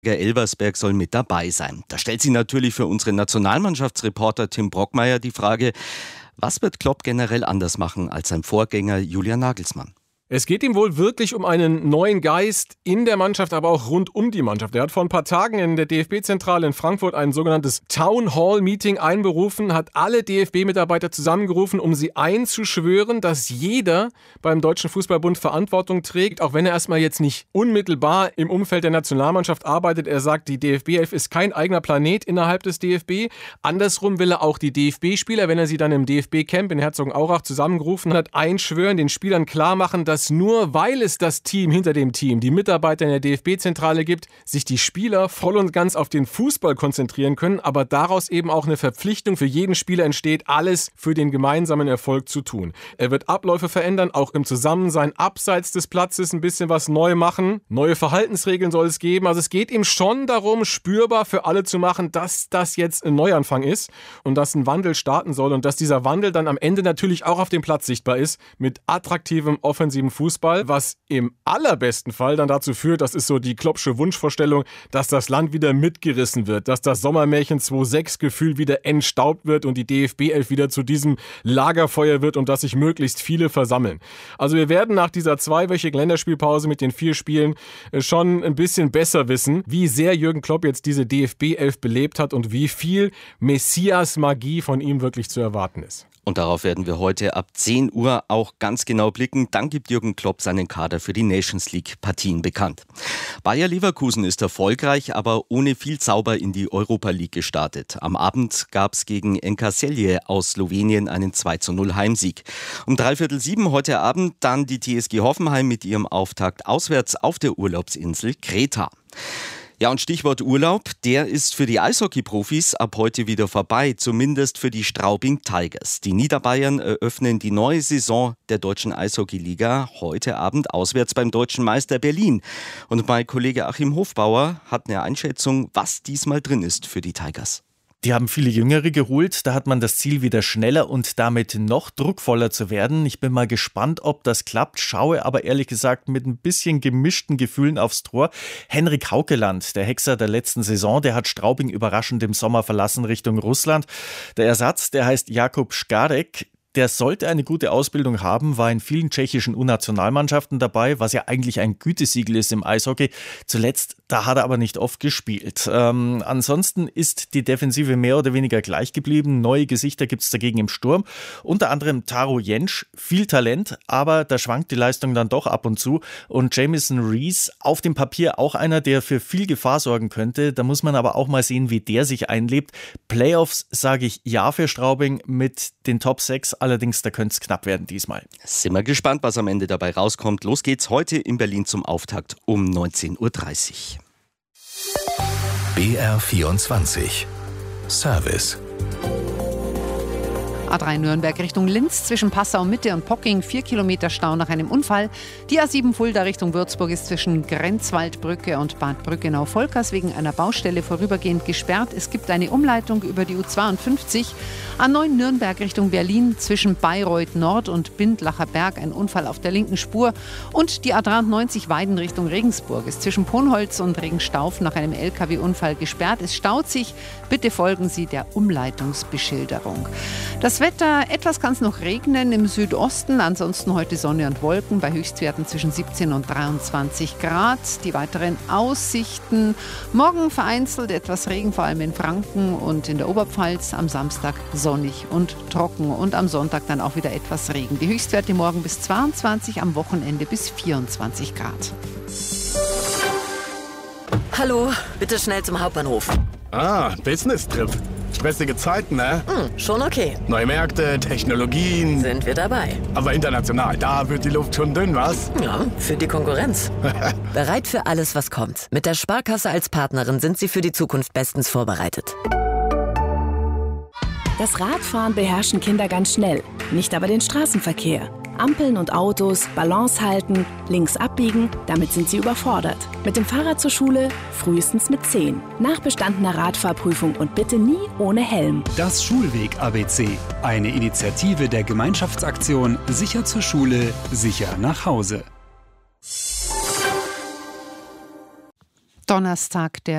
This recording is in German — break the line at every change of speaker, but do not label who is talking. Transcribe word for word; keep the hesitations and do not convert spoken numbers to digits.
Elversberg soll mit dabei sein. Da stellt sich natürlich für unseren Nationalmannschaftsreporter Tim Brockmeier die Frage, was wird Klopp generell anders machen als sein Vorgänger Julian Nagelsmann?
Es geht ihm wohl wirklich um einen neuen Geist in der Mannschaft, aber auch rund um die Mannschaft. Er hat vor ein paar Tagen in der D F B-Zentrale in Frankfurt ein sogenanntes Town Hall Meeting einberufen, hat alle D F B-Mitarbeiter zusammengerufen, um sie einzuschwören, dass jeder beim Deutschen Fußballbund Verantwortung trägt, auch wenn er erstmal jetzt nicht unmittelbar im Umfeld der Nationalmannschaft arbeitet. Er sagt, die D F B elf ist kein eigener Planet innerhalb des D F B. Andersrum will er auch die D F B-Spieler, wenn er sie dann im D F B-Camp in Herzogenaurach zusammengerufen hat, einschwören, den Spielern klar machen, dass nur weil es das Team hinter dem Team, die Mitarbeiter in der D F B-Zentrale gibt, sich die Spieler voll und ganz auf den Fußball konzentrieren können, aber daraus eben auch eine Verpflichtung für jeden Spieler entsteht, alles für den gemeinsamen Erfolg zu tun. Er wird Abläufe verändern, auch im Zusammensein abseits des Platzes ein bisschen was neu machen. Neue Verhaltensregeln soll es geben. Also es geht ihm schon darum, spürbar für alle zu machen, dass das jetzt ein Neuanfang ist und dass ein Wandel starten soll und dass dieser Wandel dann am Ende natürlich auch auf dem Platz sichtbar ist mit attraktivem offensiven Fußball, was im allerbesten Fall dann dazu führt, das ist so die Kloppsche Wunschvorstellung, dass das Land wieder mitgerissen wird, dass das Sommermärchen zwei sechs Gefühl wieder entstaubt wird und die D F B elf wieder zu diesem Lagerfeuer wird und dass sich möglichst viele versammeln. Also wir werden nach dieser zweiwöchigen Länderspielpause mit den vier Spielen schon ein bisschen besser wissen, wie sehr Jürgen Klopp jetzt diese D F B elf belebt hat und wie viel Messias-Magie von ihm wirklich zu erwarten ist.
Und darauf werden wir heute ab zehn Uhr auch ganz genau blicken. Dann gibt Jürgen Klopp seinen Kader für die Nations League-Partien bekannt. Bayer Leverkusen ist erfolgreich, aber ohne viel Zauber in die Europa League gestartet. Am Abend gab es gegen Enka Celje aus Slowenien einen zwei zu null Heimsieg. Um dreiviertel sieben heute Abend dann die T S G Hoffenheim mit ihrem Auftakt auswärts auf der Urlaubsinsel Kreta. Ja, und Stichwort Urlaub, der ist für die Eishockey-Profis ab heute wieder vorbei, zumindest für die Straubing Tigers. Die Niederbayern eröffnen die neue Saison der deutschen Eishockey-Liga heute Abend auswärts beim deutschen Meister Berlin. Und mein Kollege Achim Hofbauer hat eine Einschätzung, was diesmal drin ist für die Tigers.
Die haben viele Jüngere geholt, da hat man das Ziel, wieder schneller und damit noch druckvoller zu werden. Ich bin mal gespannt, ob das klappt, schaue aber ehrlich gesagt mit ein bisschen gemischten Gefühlen aufs Tor. Henrik Haukeland, der Hexer der letzten Saison, der hat Straubing überraschend im Sommer verlassen Richtung Russland. Der Ersatz, der heißt Jakub Škarek. Der sollte eine gute Ausbildung haben, war in vielen tschechischen U-Nationalmannschaften dabei, was ja eigentlich ein Gütesiegel ist im Eishockey. Zuletzt, da hat er aber nicht oft gespielt. Ähm, ansonsten ist die Defensive mehr oder weniger gleich geblieben. Neue Gesichter gibt es dagegen im Sturm. Unter anderem Taro Jentsch, viel Talent, aber da schwankt die Leistung dann doch ab und zu. Und Jamison Rees, auf dem Papier auch einer, der für viel Gefahr sorgen könnte. Da muss man aber auch mal sehen, wie der sich einlebt. Playoffs sage ich ja für Straubing mit den Top sechs. Allerdings, da könnte es knapp werden diesmal.
Sind wir gespannt, was am Ende dabei rauskommt. Los geht's heute in Berlin zum Auftakt um neunzehn Uhr dreißig.
B R vierundzwanzig Service.
A drei Nürnberg Richtung Linz zwischen Passau Mitte und Pocking, vier Kilometer Stau nach einem Unfall. Die A sieben Fulda Richtung Würzburg ist zwischen Grenzwaldbrücke und Bad Brückenau-Volkers wegen einer Baustelle vorübergehend gesperrt. Es gibt eine Umleitung über die U zweiundfünfzig. A neun Nürnberg Richtung Berlin zwischen Bayreuth Nord und Bindlacher Berg ein Unfall auf der linken Spur. Und die A dreiundneunzig Weiden Richtung Regensburg ist zwischen Ponholz und Regenstauf nach einem L K W-Unfall gesperrt. Es staut sich. Bitte folgen Sie der Umleitungsbeschilderung. Das Wetter, etwas kann es noch regnen im Südosten, ansonsten heute Sonne und Wolken bei Höchstwerten zwischen siebzehn und dreiundzwanzig Grad. Die weiteren Aussichten, morgen vereinzelt etwas Regen, vor allem in Franken und in der Oberpfalz, am Samstag sonnig und trocken und am Sonntag dann auch wieder etwas Regen. Die Höchstwerte morgen bis zweiundzwanzig, am Wochenende bis vierundzwanzig Grad.
Hallo, bitte schnell zum Hauptbahnhof.
Ah, Business-Trip. Stressige Zeiten, ne?
Hm, schon okay.
Neue Märkte, Technologien.
Sind wir dabei.
Aber international, da wird die Luft schon dünn, was?
Ja, für die Konkurrenz. Bereit für alles, was kommt. Mit der Sparkasse als Partnerin sind Sie für die Zukunft bestens vorbereitet.
Das Radfahren beherrschen Kinder ganz schnell, nicht aber den Straßenverkehr. Ampeln und Autos, Balance halten, links abbiegen, damit sind sie überfordert. Mit dem Fahrrad zur Schule frühestens mit zehn. Nach bestandener Radfahrprüfung und bitte nie ohne Helm.
Das Schulweg-A B C. Eine Initiative der Gemeinschaftsaktion Sicher zur Schule, sicher nach Hause.
Donnerstag, der